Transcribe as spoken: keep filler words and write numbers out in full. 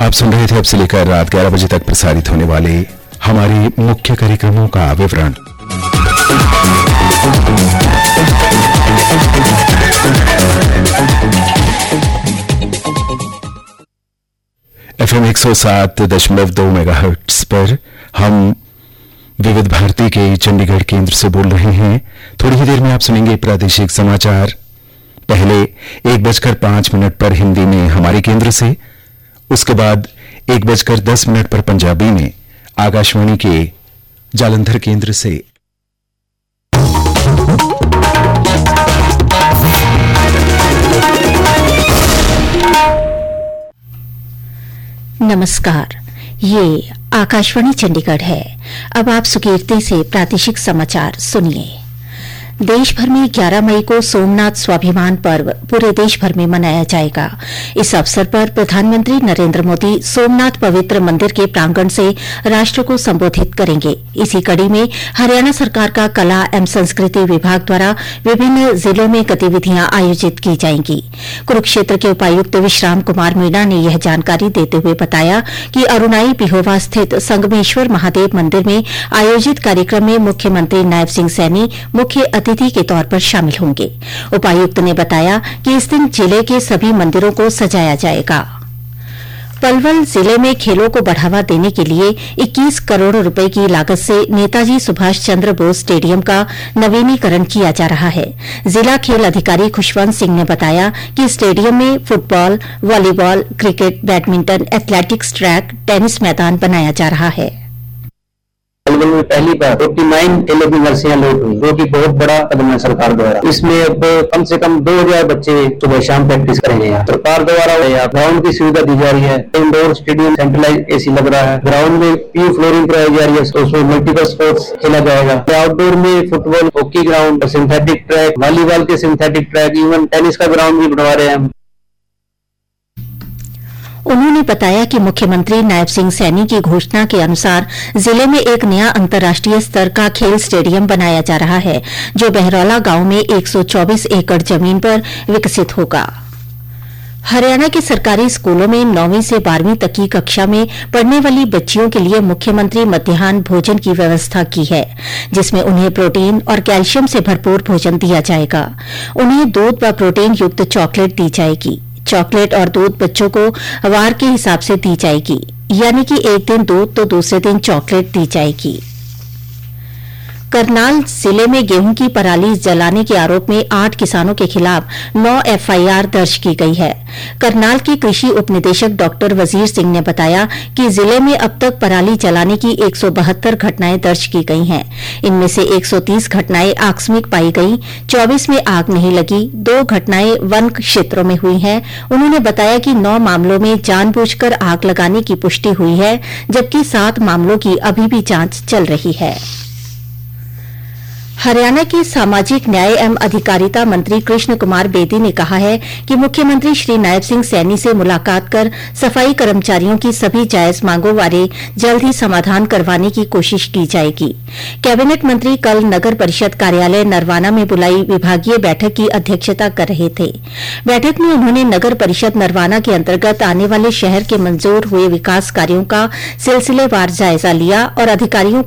आप सुन रहे थे अब से लेकर रात ग्यारह बजे तक प्रसारित होने वाले हमारे मुख्य कार्यक्रमों का विवरण। एफएम एक सौ सात दशमलव दो मेगाहर्ट्ज पर हम विविध भारती के चंडीगढ़ केंद्र से बोल रहे हैं। थोड़ी ही देर में आप सुनेंगे प्रादेशिक समाचार। पहले एक बजकर पांच मिनट पर हिंदी में हमारे केंद्र से, उसके बाद एक बजकर दस मिनट पर पंजाबी में आकाशवाणी के जालंधर केंद्र से। नमस्कार, ये आकाशवाणी चंडीगढ़ है। अब आप सुकीर्ति से प्रादेशिक समाचार सुनिए। देश भर में ग्यारह मई को सोमनाथ स्वाभिमान पर्व पूरे देश भर में मनाया जाएगा। इस अवसर पर प्रधानमंत्री नरेंद्र मोदी सोमनाथ पवित्र मंदिर के प्रांगण से राष्ट्र को संबोधित करेंगे। इसी कड़ी में हरियाणा सरकार का कला एवं संस्कृति विभाग द्वारा विभिन्न जिलों में गतिविधियां आयोजित की जाएंगी। कुरुक्षेत्र के उपायुक्त विश्राम कुमार मीणा ने यह जानकारी देते हुए बताया कि अरुणाई पिहोवा स्थित संगमेश्वर महादेव मंदिर में आयोजित कार्यक्रम में मुख्यमंत्री नायब सिंह सैनी मुख्य अतिथि के तौर पर शामिल होंगे। उपायुक्त ने बताया कि इस दिन जिले के सभी मंदिरों को सजाया जाएगा। पलवल जिले में खेलों को बढ़ावा देने के लिए इक्कीस करोड़ रुपए की लागत से नेताजी सुभाष चंद्र बोस स्टेडियम का नवीनीकरण किया जा रहा है। जिला खेल अधिकारी खुशवंत सिंह ने बताया कि स्टेडियम में football, volleyball, cricket, badminton, athletics track, tennis मैदान बनाया जा रहा है। पलवल में पहली बार उनतालीस खेलों की नर्सरियां लॉन्च हुई, जो कि बहुत बड़ा कदम है सरकार द्वारा। इसमें अब कम से कम दो हजार बच्चे सुबह शाम प्रैक्टिस करेंगे। यहाँ सरकार द्वारा ग्राउंड की सुविधा दी जा रही है। इंडोर स्टेडियम सेंट्रलाइज एसी लग रहा है। ग्राउंड में प्यू फ्लोरिंग कराई जा रही है, तो उसमें मल्टीपल स्पोर्ट्स खेला जाएगा। आउटडोर में football, hockey ground, synthetic track, volleyball के सिंथेटिक ट्रैक, इवन टेनिस का ग्राउंड भी बनवा रहे हैं हम। उन्होंने बताया कि मुख्यमंत्री नायब सिंह सैनी की घोषणा के अनुसार जिले में एक नया अंतर्राष्ट्रीय स्तर का खेल स्टेडियम बनाया जा रहा है, जो बहरौला गांव में एक सौ चौबीस एकड़ जमीन पर विकसित होगा। हरियाणा के सरकारी स्कूलों में नौवीं से बारहवीं तक की कक्षा में पढ़ने वाली बच्चियों के लिए मुख्यमंत्री मध्याह्न भोजन की व्यवस्था की है, जिसमें उन्हें प्रोटीन और कैल्शियम से भरपूर भोजन दिया जाएगा। उन्हें दूध व प्रोटीन युक्त चॉकलेट दी जाएगी। चॉकलेट और दूध बच्चों को वार के हिसाब से दी जाएगी, यानी कि एक दिन दूध तो दूसरे दिन चॉकलेट दी जाएगी। करनाल जिले में गेहूं की पराली जलाने के आरोप में आठ किसानों के खिलाफ नौ एफआईआर दर्ज की गई है। करनाल के कृषि उपनिदेशक डॉक्टर वजीर सिंह ने बताया कि जिले में अब तक पराली जलाने की एक सौ बहत्तर घटनाएं दर्ज की गई हैं। इनमें से एक सौ तीस घटनाएं आकस्मिक पाई गई, चौबीस में आग नहीं लगी, दो घटनाएं वन क्षेत्रों में हुई हैं। उन्होंने बताया कि नौ मामलों में जानबूझकर आग लगाने की पुष्टि हुई है, जबकि सात मामलों की अभी भी जांच चल रही है। हरियाणा के सामाजिक न्याय एवं अधिकारिता मंत्री कृष्ण कुमार बेदी ने कहा है कि मुख्यमंत्री श्री नायब सिंह सैनी से मुलाकात कर सफाई कर्मचारियों की सभी जायज मांगों बारे जल्द ही समाधान करवाने की कोशिश की जाएगी। कैबिनेट मंत्री कल नगर परिषद कार्यालय नरवाना में बुलाई विभागीय बैठक की अध्यक्षता कर रहे थे। बैठक में उन्होंने नगर परिषद नरवाना के अंतर्गत आने वाले शहर के मंजूर हुए विकास कार्यों का सिलसिलेवार जायजा लिया और अधिकारियों